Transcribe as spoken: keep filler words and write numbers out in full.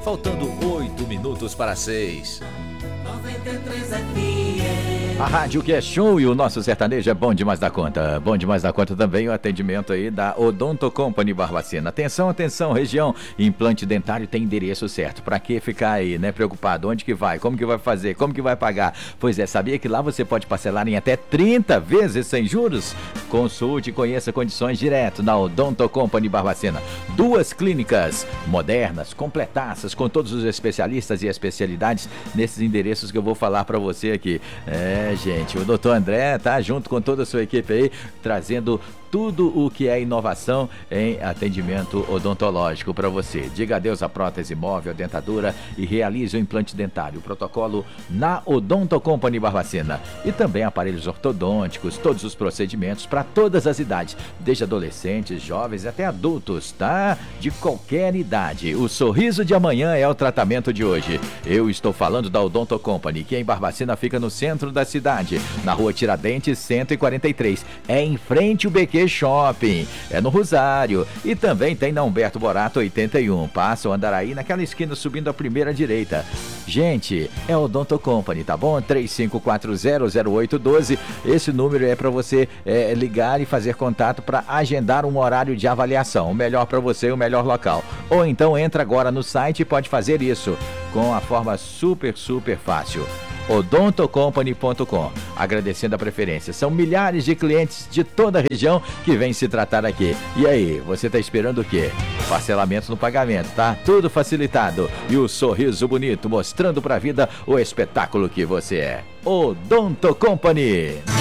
faltando oito minutos para seis. noventa e três F M. A rádio que é show e o nosso sertanejo é bom demais da conta. Bom demais da conta também o atendimento aí da Odonto Company Barbacena. Atenção, atenção, região. Implante dentário tem endereço certo. Pra que ficar aí, né, preocupado? Onde que vai? Como que vai fazer? Como que vai pagar? Pois é, sabia que lá você pode parcelar em até trinta vezes sem juros? Consulte e conheça condições direto na Odonto Company Barbacena. Duas clínicas modernas, completaças, com todos os especialistas e especialidades nesses endereços que eu vou falar pra você aqui. É, gente, o doutor André tá junto com toda a sua equipe aí, trazendo tudo o que é inovação em atendimento odontológico para você. Diga adeus à prótese móvel, dentadura e realize o implante dentário. O protocolo na Odonto Company Barbacena. E também aparelhos ortodônticos, todos os procedimentos para todas as idades, desde adolescentes, jovens até adultos, tá? De qualquer idade. O sorriso de amanhã é o tratamento de hoje. Eu estou falando da Odonto Company, que em Barbacena fica no centro da cidade, na rua Tiradentes cento e quarenta e três. É em frente o B Q Shopping, é no Rosário, e também tem na Humberto Borato oitenta e um, passa o Andaraí naquela esquina subindo a primeira direita. Gente, é o Odonto Company, tá bom? três cinco quatro zero zero oito um dois, esse número é para você é, ligar e fazer contato para agendar um horário de avaliação, o melhor para você, o melhor local. Ou então entra agora no site e pode fazer isso com a forma super, super fácil. odonto company ponto com. Agradecendo a preferência. São milhares de clientes de toda a região que vêm se tratar aqui. E aí, você tá esperando o quê? Parcelamento no pagamento, tá? Tudo facilitado. E o sorriso bonito mostrando pra vida o espetáculo que você é. Odonto Company.